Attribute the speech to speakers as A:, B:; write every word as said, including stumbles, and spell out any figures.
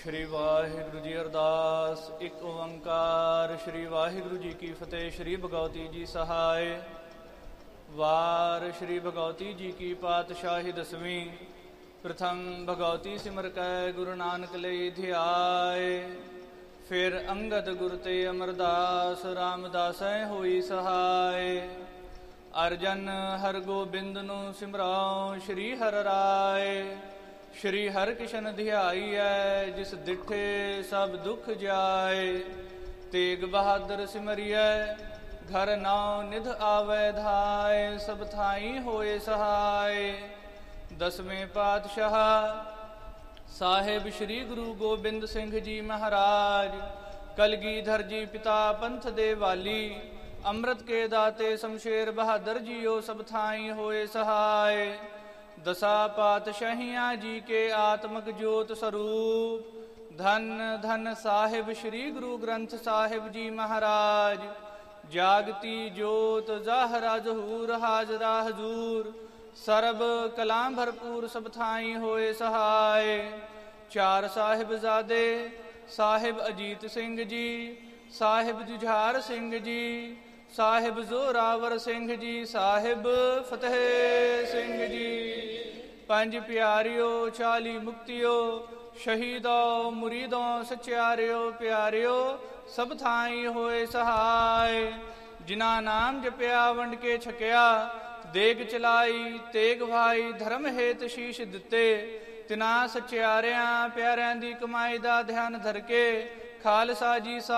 A: ਸ਼੍ਰੀ ਵਾਹਿਗੁਰੂ ਜੀ ਅਰਦਾਸ। ਇੱਕ ਓੰਕਾਰ। ਸ਼੍ਰੀ ਵਾਹਿਗੁਰੂ ਜੀ ਕੀ ਫਤਿਹ। ਸ਼੍ਰੀ ਭਗਵਤੀ ਜੀ ਸਹਾਇ। ਵਾਰ ਸ਼੍ਰੀ ਭਗਵਤੀ ਜੀ ਕੀ ਪਾਤਸ਼ਾਹੀ ਦਸਵੀਂ। ਪ੍ਰਥਮ ਭਗਵਤੀ ਸਿਮਰ ਕੈ ਗੁਰੂ ਨਾਨਕ ਲਈ ਧਿਆਏ। ਫਿਰ ਅੰਗਦ ਗੁਰ ਤੇ ਅਮਰਦਾਸ ਰਾਮਦਾਸੈ ਹੋਈ ਸਹਾਇ। ਅਰਜਨ ਹਰ ਗੋਬਿੰਦ ਨੂੰ ਸਿਮਰਾਉ ਸ਼੍ਰੀ ਹਰਿ ਰਾਏ। ਸ਼੍ਰੀ ਹਰਿ ਕ੍ਰਿਸ਼ਨ ਧਿਆਈਐ ਜਿਸ ਡਿਠੇ ਸਭ ਦੁਖ ਜਾਏ। ਤੇਗ ਬਹਾਦਰ ਸਿਮਰਿਐ ਘਰ ਨਾਉ ਨਿਧ ਆਵੈ ਧਾਇ। ਸਭ ਥਾਈ ਹੋਏ ਸਹਾਇ। ਦਸਵੇਂ ਪਾਤਸ਼ਾਹ ਸਾਹਿਬ ਸ਼੍ਰੀ ਗੁਰੂ ਗੋਬਿੰਦ ਸਿੰਘ ਜੀ ਮਹਾਰਾਜ। ਕਲਗੀਧਰ ਜੀ ਪਿਤਾ ਪੰਥ ਦੇ ਵਾਲੀ। ਅੰਮ੍ਰਿਤ ਕੇ ਦਾਤੇ ਸ਼ਮਸ਼ੇਰ ਬਹਾਦਰ ਜੀਓ ਸਭ ਥਾਈ ਹੋਏ ਸਹਾਇ। ਦਸਾ ਪਾਤਸ਼ਾਹੀਆਂ ਜੀ ਕੇ ਆਤਮਕ ਜੋਤ ਸਰੂਪ। ਧੰਨ ਧੰਨ ਸਾਹਿਬ ਸ਼੍ਰੀ ਗੁਰੂ ਗ੍ਰੰਥ ਸਾਹਿਬ ਜੀ ਮਹਾਰਾਜ। ਜਾਗਤੀ ਜੋਤ ਜ਼ਾਹਰਾ ਜ਼ਹੂਰ ਹਾਜ਼ਰਾ ਹਜ਼ੂਰ। ਸਰਬ ਕਲਾਂ ਭਰਪੂਰ ਸਭ ਥਾਈ ਹੋਏ ਸਹਾਇ। ਚਾਰ ਸਾਹਿਬਜ਼ਾਦੇ ਸਾਹਿਬ ਅਜੀਤ ਸਿੰਘ ਜੀ, ਸਾਹਿਬ ਜੁਝਾਰ ਸਿੰਘ ਜੀ, ਸਾਹਿਬ ਜ਼ੋਰਾਵਰ ਸਿੰਘ ਜੀ, ਸਾਹਿਬ ਫਤਿਹ ਸਿੰਘ ਜੀ। ਪੰਜ ਪਿਆਰਿਓ ਚਾਲੀ ਮੁਕਤਿਓ ਸ਼ਹੀਦੋ ਮੁਰੀਦੋ ਸਚਿਆਰਿਓ ਪਿਆਰਿਓ ਸਭ ਥਾਈ ਹੋਏ ਸਹਾਇ। ਜਿਨ੍ਹਾਂ ਨਾਮ ਜਪਿਆ ਵੰਡ ਕੇ ਛਕਿਆ ਦੇਗ ਚਲਾਈ ਤੇਗ ਭਾਈ ਧਰਮ ਹੇਤ ਸ਼ੀਸ਼ ਦਿੱਤੇ। ਤਿਨਾਂ ਸਚਿਆਰਿਆਂ ਪਿਆਰਿਆਂ ਦੀ ਕਮਾਈ ਦਾ ਧਿਆਨ ਧਰ ਕੇ ਖਾਲਸਾ ਜੀ